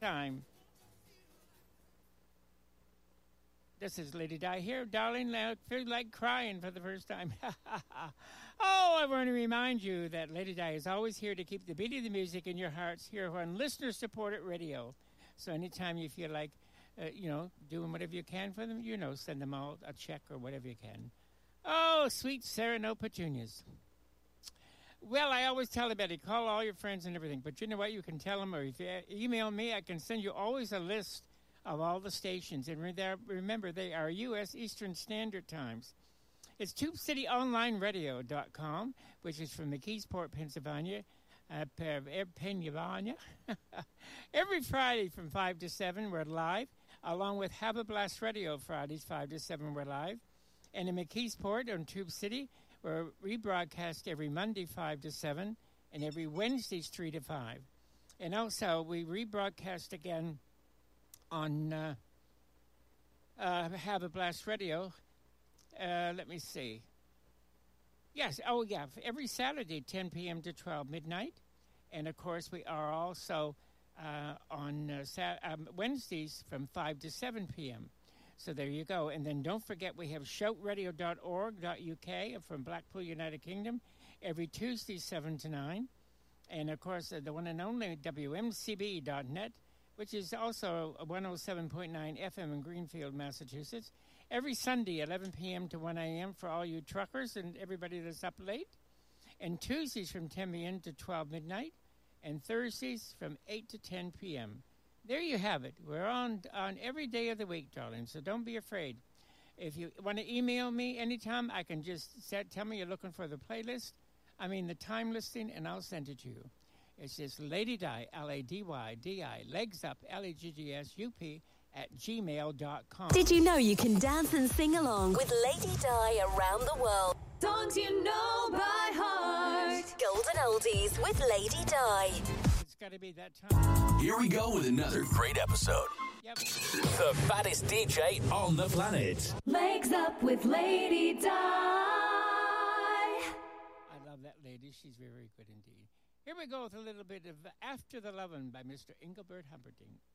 time. This is Lady Di here. Darling, I feel like crying for the first time. Oh, I want to remind you that Lady Di is always here to keep the beat of the music in your hearts here on listener-supported radio. So anytime you feel like, doing whatever you can for them, send them all a check or whatever you can. Oh, sweet Sarah No Petunias. Well, I always tell everybody, call all your friends and everything. But you know what? You can tell them, or if you email me, I can send you always a list of all the stations. And remember, they are U.S. Eastern Standard Times. It's TubeCityOnlineRadio.com, which is from McKeesport, Pennsylvania. Pennsylvania. Every Friday from 5 to 7, we're live, along with Have a Blast Radio Fridays, 5 to 7, we're live. And in McKeesport on Tube City, we're rebroadcast every Monday, 5 to 7, and every Wednesdays, 3 to 5. And also, we rebroadcast again on Have a Blast Radio. Let me see. Yes, every Saturday, 10 p.m. to 12 midnight. And, of course, we are also on Wednesdays from 5 to 7 p.m. So there you go. And then don't forget we have shoutradio.org.uk from Blackpool, United Kingdom, every Tuesday, 7 to 9. And, of course, the one and only WMCB.net, which is also 107.9 FM in Greenfield, Massachusetts. Every Sunday, 11 p.m. to 1 a.m. for all you truckers and everybody that's up late. And Tuesdays from 10 p.m. to 12 midnight. And Thursdays from 8 to 10 p.m. There you have it. We're on every day of the week, darling, so don't be afraid. If you want to email me anytime, I can just tell me you're looking for the playlist. The time listing, and I'll send it to you. It's just Lady Di, Ladydyi, legs up, LEGGSUP, @gmail.com. Did you know you can dance and sing along with Lady Di around the world? Songs you know by heart. Golden Oldies with Lady Di. It's got to be that time. Here we go with another great episode. Yep. The baddest DJ on the planet. Legs up with Lady Di. I love that lady. She's very good indeed. Here we go with a little bit of After the Lovin' by Mr. Engelbert Humperdinck.